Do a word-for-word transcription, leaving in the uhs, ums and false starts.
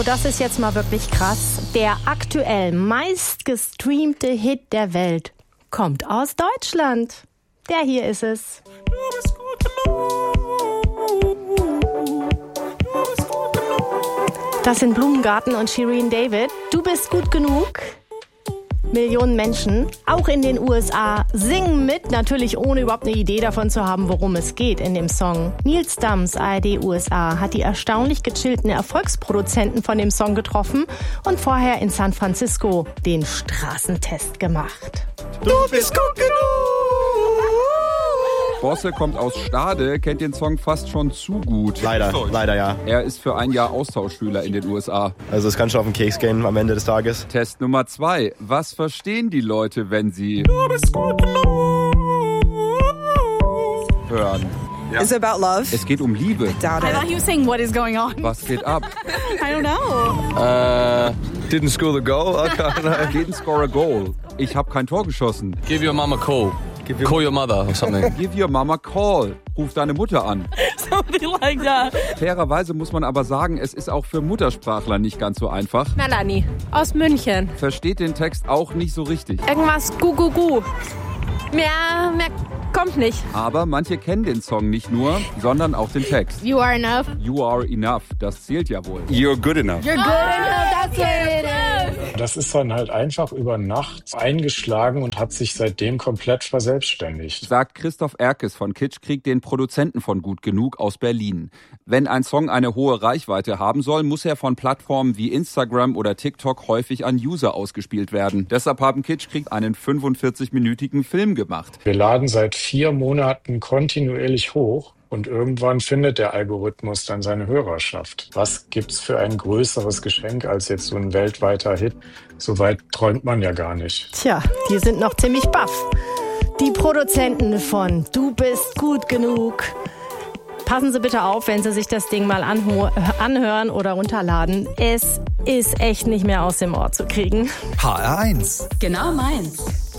Also das ist jetzt mal wirklich krass. Der aktuell meistgestreamte Hit der Welt kommt aus Deutschland. Der hier ist es. Du bist gut genug. Das sind Blumengarten und Shirin David. Du bist gut genug. Millionen Menschen, auch in den U S A, singen mit, natürlich ohne überhaupt eine Idee davon zu haben, worum es geht in dem Song. Nils Dams, A R D U S A, hat die erstaunlich gechillten Erfolgsproduzenten von dem Song getroffen und vorher in San Francisco den Straßentest gemacht. Du bist gut genug! Bosse kommt aus Stade, kennt den Song fast schon zu gut. Leider, leider ja. Er ist für ein Jahr Austauschschüler in den U S A. Also es kann schon auf den Keks gehen am Ende des Tages. Test Nummer zwei. Was verstehen die Leute, wenn sie Du bist gut genug hören? Ja. Is it about love? Es geht um Liebe. I doubt it. I thought he was saying, what is going on? Was geht ab? I don't know. Uh, didn't score the goal? Okay, didn't score a goal. Ich habe kein Tor geschossen. Give your mama a call. Give your call your mother or something. Give your mama a call. Ruf deine Mutter an. Something like that. Fairerweise muss man aber sagen, es ist auch für Muttersprachler nicht ganz so einfach. Melanie aus München. Versteht den Text auch nicht so richtig. Irgendwas gu gu gu. Mehr, mehr kommt nicht. Aber manche kennen den Song nicht nur, sondern auch den Text. You are enough. You are enough. Das zählt ja wohl. You're good enough. You're good enough. That's what it is. Das ist dann halt einfach über Nacht eingeschlagen und hat sich seitdem komplett verselbstständigt. Sagt Christoph Erkes von Kitschkrieg, den Produzenten von Gut Genug aus Berlin. Wenn ein Song eine hohe Reichweite haben soll, muss er von Plattformen wie Instagram oder TikTok häufig an User ausgespielt werden. Deshalb haben Kitschkrieg einen fünfundvierzig-minütigen Film gemacht. Wir laden seit vier Monaten kontinuierlich hoch. Und irgendwann findet der Algorithmus dann seine Hörerschaft. Was gibt's für ein größeres Geschenk als jetzt so ein weltweiter Hit? So weit träumt man ja gar nicht. Tja, die sind noch ziemlich baff. Die Produzenten von Du bist gut genug. Passen Sie bitte auf, wenn Sie sich das Ding mal anho- anhören oder runterladen. Es ist echt nicht mehr aus dem Ohr zu kriegen. H R eins. Genau meins.